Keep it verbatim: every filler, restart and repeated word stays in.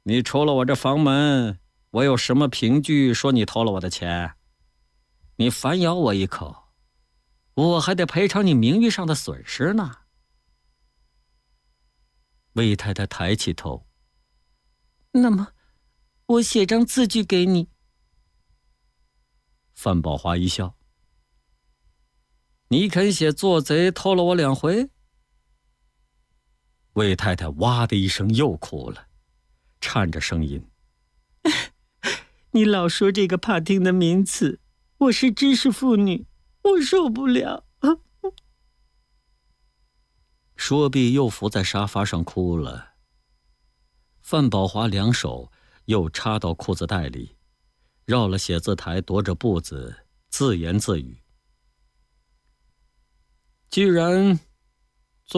你出了我这房门，我有什么凭据说你偷了我的钱？你反咬我一口，我还得赔偿你名誉上的损失呢。魏太太抬起头。 那么，我写张字据给你。 范宝华一笑。你肯写做贼偷了我两回？魏太太哇的一声又哭了，颤着声音。 你老说这个怕听的名词，我是知识妇女，我受不了。 说毕又伏在沙发上哭了。范宝华两手又插到裤子袋里，绕了写字台，踱着步子自言自语。既然